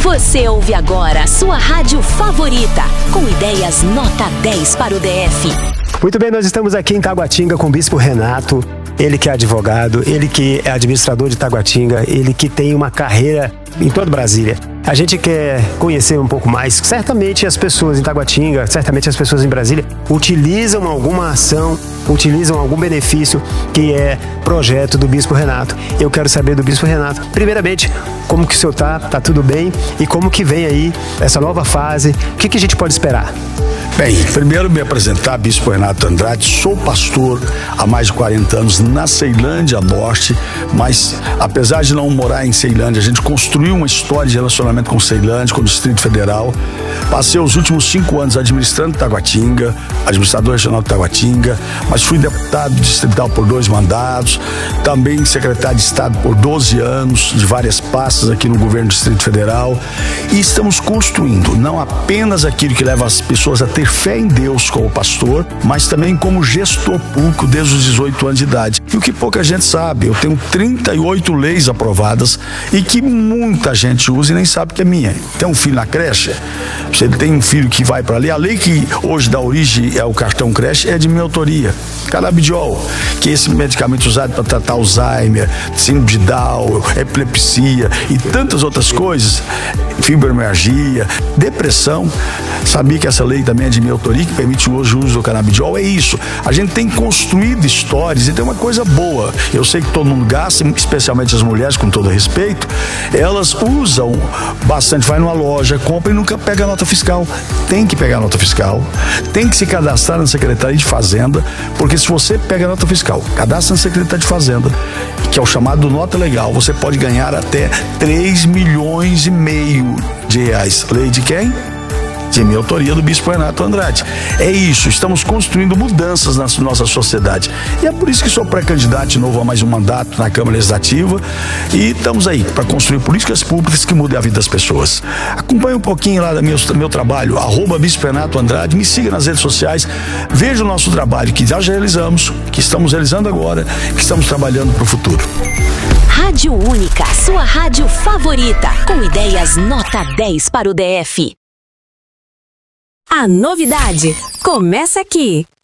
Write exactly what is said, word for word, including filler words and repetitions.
Você ouve agora a sua rádio favorita, com ideias nota dez para o D F. Muito bem, nós estamos aqui em Taguatinga com o Bispo Renato. Ele que é advogado, ele que é administrador de Taguatinga, ele que tem uma carreira em toda Brasília. A gente quer conhecer um pouco mais. Certamente as pessoas em Taguatinga, certamente as pessoas em Brasília utilizam alguma ação, utilizam algum benefício que é projeto do Bispo Renato. Eu quero saber do Bispo Renato, primeiramente, como que o senhor tá, tá tudo bem? E como que vem aí essa nova fase? O que que a gente pode esperar? Bem, primeiro me apresentar, Bispo Renato Andrade, sou pastor há mais de quarenta anos na Ceilândia Norte, mas apesar de não morar em Ceilândia, a gente construiu uma história de relacionamento com Ceilândia, com o Distrito Federal. Passei os últimos cinco anos administrando Taguatinga, administrador regional de Taguatinga, mas fui deputado distrital por dois mandatos, também secretário de Estado por doze anos, de várias pastas aqui no governo do Distrito Federal, e estamos construindo não apenas aquilo que leva as pessoas a ter fé em Deus como pastor, mas também como gestor público desde os dezoito anos de idade. E o que pouca gente sabe, eu tenho trinta e oito leis aprovadas e que muita gente usa e nem sabe que é minha. Tem um filho na creche, você tem um filho que vai para ali, a lei que hoje dá origem ao cartão creche é de minha autoria. Canabidiol, que é esse medicamento usado para tratar Alzheimer, síndrome de Down, epilepsia e tantas outras coisas, fibromialgia, depressão. Sabia que essa lei também é de minha autoria, que permite hoje o uso do canabidiol. É isso, a gente tem construído histórias e tem uma coisa boa. Eu sei que todo mundo gasta, especialmente as mulheres, com todo respeito, elas usam bastante, vai numa loja, compra e nunca pega a nota fiscal. Tem que pegar a nota fiscal, tem que se cadastrar na Secretaria de Fazenda, porque se você pega a nota fiscal, cadastra na Secretaria de Fazenda, que é o chamado nota legal, você pode ganhar até três milhões e meio de reais. Lei de quem? De minha autoria, do Bispo Renato Andrade. É isso, estamos construindo mudanças na nossa sociedade. E é por isso que sou pré-candidato de novo a mais um mandato na Câmara Legislativa e estamos aí para construir políticas públicas que mudem a vida das pessoas. Acompanhe um pouquinho lá do meu, meu trabalho, arroba Bispo Renato Andrade, me siga nas redes sociais, veja o nosso trabalho que já realizamos, que estamos realizando agora, que estamos trabalhando para o futuro. Rádio Única, sua rádio favorita, com ideias nota dez para o D F. A novidade começa aqui.